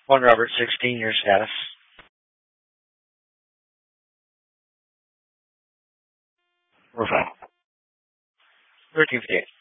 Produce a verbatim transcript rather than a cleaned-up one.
One Robert sixteen, your status. We're fine. thirteen fifty-eight.